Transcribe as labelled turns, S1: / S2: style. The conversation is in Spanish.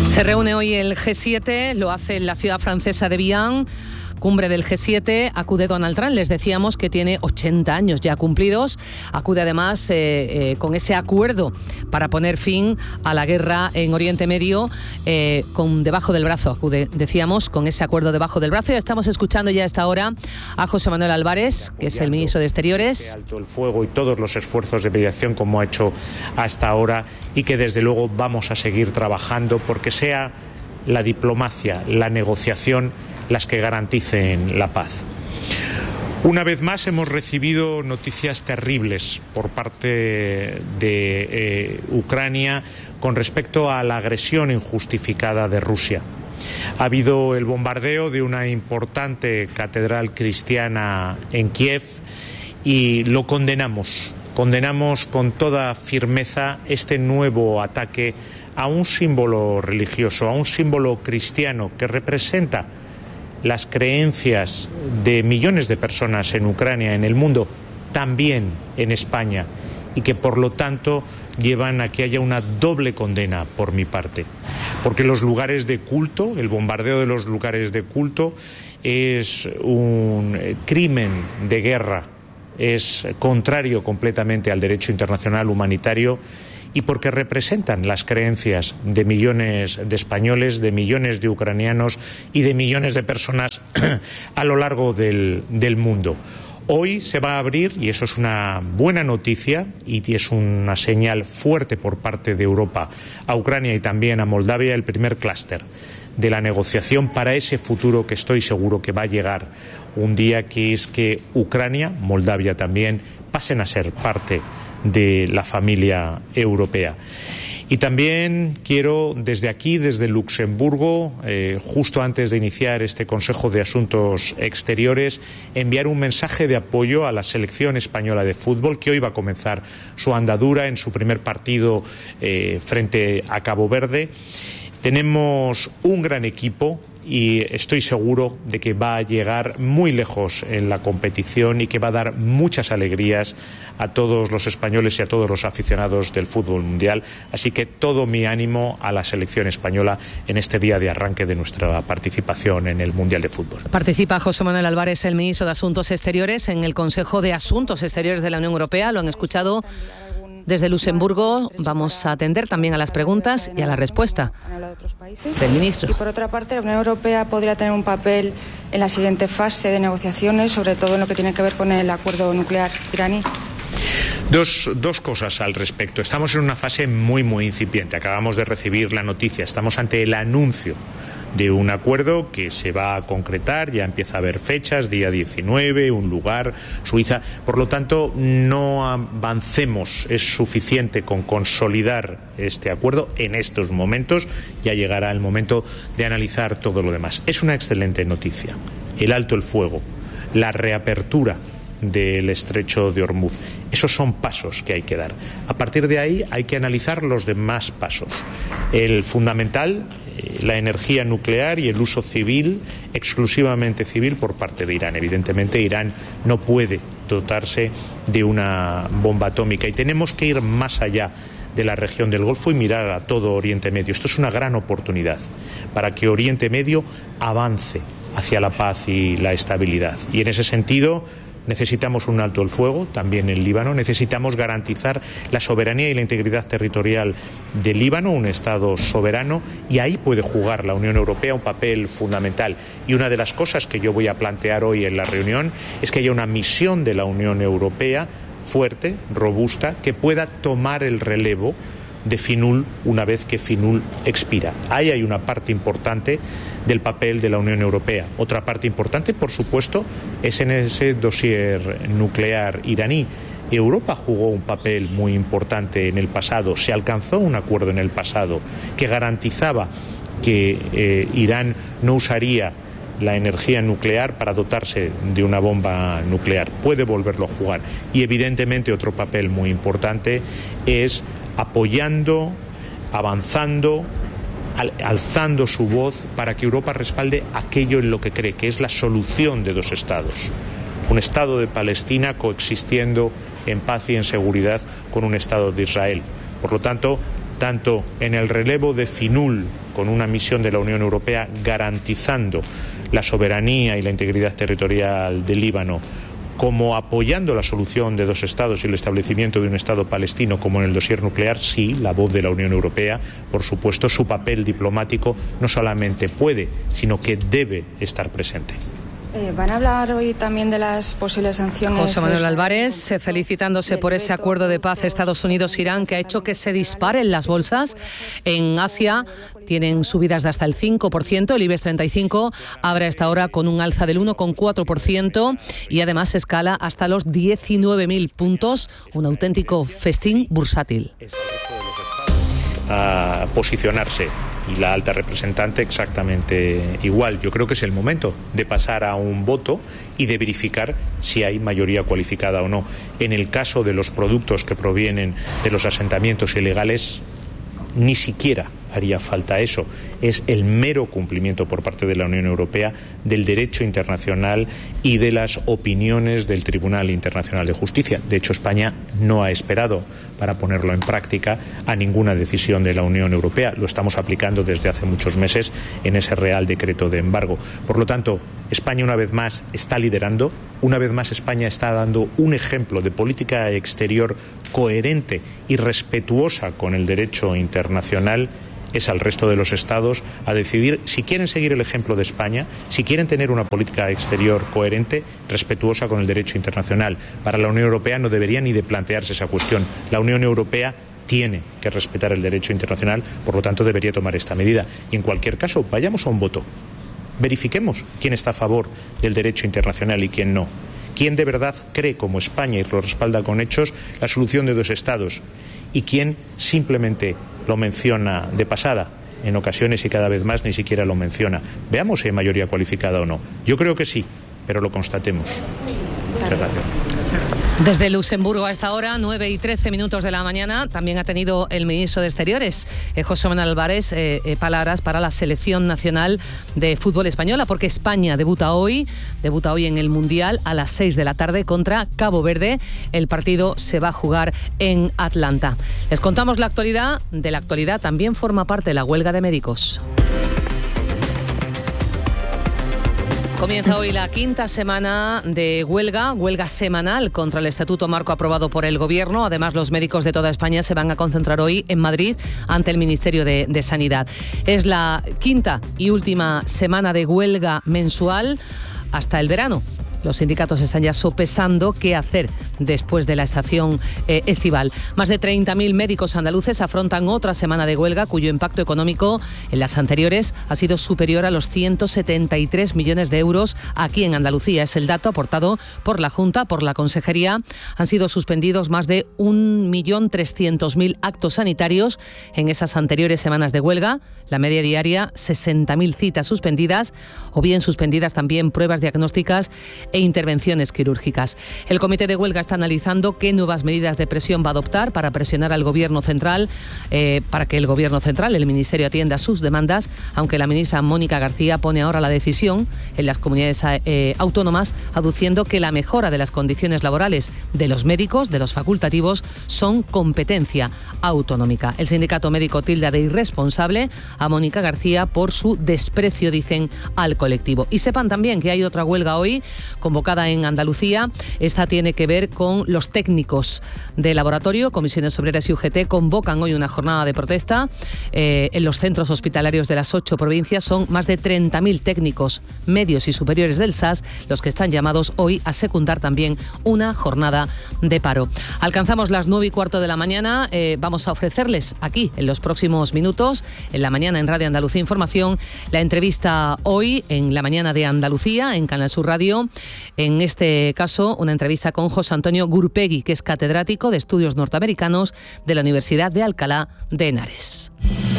S1: Se reúne hoy el G7, lo hace en la ciudad francesa de Vian. Cumbre del G7, acude Donald Trump, les decíamos que tiene 80 años ya cumplidos, acude además con ese acuerdo para poner fin a la guerra en Oriente Medio, con debajo del brazo, acude, decíamos, con ese acuerdo debajo del brazo. Ya estamos escuchando ya a esta hora a José Manuel Álvarez, que es el ministro de Exteriores.
S2: Alto el fuego y todos los esfuerzos de mediación como ha hecho hasta ahora, y que desde luego vamos a seguir trabajando porque sea la diplomacia, la negociación, las que garanticen la paz. Una vez más hemos recibido noticias terribles por parte de Ucrania con respecto a la agresión injustificada de Rusia. Ha habido el bombardeo de una importante catedral cristiana en Kiev y lo condenamos. Condenamos con toda firmeza este nuevo ataque a un símbolo religioso, a un símbolo cristiano que representa las creencias de millones de personas en Ucrania, en el mundo, también en España, y que por lo tanto llevan a que haya una doble condena por mi parte. Porque los lugares de culto, el bombardeo de los lugares de culto es un crimen de guerra, es contrario completamente al derecho internacional humanitario, y porque representan las creencias de millones de españoles, de millones de ucranianos y de millones de personas a lo largo del mundo. Hoy se va a abrir, y eso es una buena noticia y es una señal fuerte por parte de Europa a Ucrania y también a Moldavia, el primer clúster de la negociación para ese futuro que estoy seguro que va a llegar un día, que es que Ucrania, Moldavia también, pasen a ser parte de la familia europea. Y también quiero desde aquí, desde Luxemburgo, justo antes de iniciar este Consejo de Asuntos Exteriores, enviar un mensaje de apoyo a la selección española de fútbol, que hoy va a comenzar su andadura en su primer partido frente a Cabo Verde. Tenemos un gran equipo y estoy seguro de que va a llegar muy lejos en la competición y que va a dar muchas alegrías a todos los españoles y a todos los aficionados del fútbol mundial. Así que todo mi ánimo a la selección española en este día de arranque de nuestra participación en el Mundial de Fútbol.
S1: Participa José Manuel Álvarez, el ministro de Asuntos Exteriores, en el Consejo de Asuntos Exteriores de la Unión Europea. Lo han escuchado desde Luxemburgo. Vamos a atender también a las preguntas y a la respuesta del ministro.
S3: Y por otra parte, la Unión Europea podría tener un papel en la siguiente fase de negociaciones, sobre todo en lo que tiene que ver con el acuerdo nuclear iraní.
S2: Dos cosas al respecto. Estamos en una fase muy incipiente. Acabamos de recibir la noticia. Estamos ante el anuncio de un acuerdo que se va a concretar. Ya empieza a haber fechas, día 19, un lugar, Suiza. Por lo tanto, no avancemos. Es suficiente con consolidar este acuerdo en estos momentos. Ya llegará el momento de analizar todo lo demás. Es una excelente noticia. El alto el fuego, la reapertura del estrecho de Hormuz. Esos son pasos que hay que dar. A partir de ahí hay que analizar los demás pasos. El fundamental, la energía nuclear y el uso civil, exclusivamente civil por parte de Irán. Evidentemente Irán no puede dotarse de una bomba atómica y tenemos que ir más allá de la región del Golfo y mirar a todo Oriente Medio. Esto es una gran oportunidad para que Oriente Medio avance hacia la paz y la estabilidad. Y en ese sentido necesitamos un alto el fuego, también en Líbano. Necesitamos garantizar la soberanía y la integridad territorial del Líbano, un Estado soberano, y ahí puede jugar la Unión Europea un papel fundamental. Y una de las cosas que yo voy a plantear hoy en la reunión es que haya una misión de la Unión Europea fuerte, robusta, que pueda tomar el relevo de FINUL una vez que FINUL expira. Ahí hay una parte importante del papel de la Unión Europea. Otra parte importante, por supuesto, es en ese dossier nuclear iraní. Europa jugó un papel muy importante en el pasado. Se alcanzó un acuerdo en el pasado que garantizaba que Irán no usaría la energía nuclear para dotarse de una bomba nuclear. Puede volverlo a jugar. Y evidentemente otro papel muy importante es apoyando, avanzando, alzando su voz para que Europa respalde aquello en lo que cree, que es la solución de dos estados. Un Estado de Palestina coexistiendo en paz y en seguridad con un Estado de Israel. Por lo tanto, tanto en el relevo de FINUL con una misión de la Unión Europea garantizando la soberanía y la integridad territorial del Líbano, como apoyando la solución de dos estados y el establecimiento de un Estado palestino, como en el dossier nuclear, sí, la voz de la Unión Europea, por supuesto, su papel diplomático no solamente puede, sino que debe estar presente.
S3: ¿Van a hablar hoy también de las posibles sanciones?
S1: José Manuel Álvarez felicitándose por ese acuerdo de paz Estados Unidos-Irán que ha hecho que se disparen las bolsas. En Asia tienen subidas de hasta el 5%, el IBEX 35 abre a esta hora con un alza del 1,4% y además escala hasta los 19.000 puntos, un auténtico festín bursátil.
S2: A posicionarse y la alta representante exactamente igual. Yo creo que es el momento de pasar a un voto y de verificar si hay mayoría cualificada o no. En el caso de los productos que provienen de los asentamientos ilegales, ni siquiera haría falta eso. Es el mero cumplimiento por parte de la Unión Europea del derecho internacional y de las opiniones del Tribunal Internacional de Justicia. De hecho, España no ha esperado para ponerlo en práctica a ninguna decisión de la Unión Europea. Lo estamos aplicando desde hace muchos meses en ese Real Decreto de embargo. Por lo tanto, España una vez más está liderando, una vez más España está dando un ejemplo de política exterior coherente y respetuosa con el derecho internacional. Es al resto de los estados a decidir si quieren seguir el ejemplo de España, si quieren tener una política exterior coherente, respetuosa con el derecho internacional. Para la Unión Europea no debería ni de plantearse esa cuestión. La Unión Europea tiene que respetar el derecho internacional, por lo tanto debería tomar esta medida. Y en cualquier caso, vayamos a un voto. Verifiquemos quién está a favor del derecho internacional y quién no. Quién de verdad cree, como España, y lo respalda con hechos, la solución de dos estados. Y quién simplemente lo menciona de pasada, en ocasiones y cada vez más ni siquiera lo menciona. Veamos si hay mayoría cualificada o no. Yo creo que sí, pero lo constatemos. Muchas gracias.
S1: Desde Luxemburgo a esta hora, 9:13 de la mañana, también ha tenido el ministro de Exteriores, José Manuel Álvarez, palabras para la selección nacional de fútbol española, porque España debuta hoy en el Mundial a las 6 de la tarde contra Cabo Verde. El partido se va a jugar en Atlanta. Les contamos la actualidad. De la actualidad también forma parte la huelga de médicos. Comienza hoy la quinta semana de huelga semanal contra el Estatuto Marco aprobado por el Gobierno. Además, los médicos de toda España se van a concentrar hoy en Madrid ante el Ministerio de Sanidad. Es la quinta y última semana de huelga mensual hasta el verano. Los sindicatos están ya sopesando qué hacer después de la estación estival. Más de 30.000 médicos andaluces afrontan otra semana de huelga cuyo impacto económico en las anteriores ha sido superior a los 173 millones de euros aquí en Andalucía. Es el dato aportado por la Junta, por la Consejería. Han sido suspendidos más de 1.300.000 actos sanitarios en esas anteriores semanas de huelga. La media diaria, 60.000 citas suspendidas o bien suspendidas también pruebas diagnósticas e intervenciones quirúrgicas. El comité de huelga está analizando qué nuevas medidas de presión va a adoptar para presionar al Gobierno central, para que el Gobierno central, el Ministerio, atienda sus demandas, aunque la ministra Mónica García pone ahora la decisión en las comunidades autónomas, aduciendo que la mejora de las condiciones laborales de los médicos, de los facultativos, son competencia autonómica. El sindicato médico tilda de irresponsable a Mónica García por su desprecio, dicen, al colectivo. Y sepan también que hay otra huelga hoy convocada en Andalucía. Esta tiene que ver con los técnicos de laboratorio. Comisiones Obreras y UGT convocan hoy una jornada de protesta en los centros hospitalarios de las 8 provincias. Son más de 30.000 técnicos medios y superiores del SAS los que están llamados hoy a secundar también una jornada de paro. Alcanzamos las 9:15 de la mañana. Vamos a ofrecerles aquí en los próximos minutos, en la mañana en Radio Andalucía Información, la entrevista hoy en la mañana de Andalucía en Canal Sur Radio. En este caso, una entrevista con José Antonio Gurpegui, que es catedrático de Estudios Norteamericanos de la Universidad de Alcalá de Henares.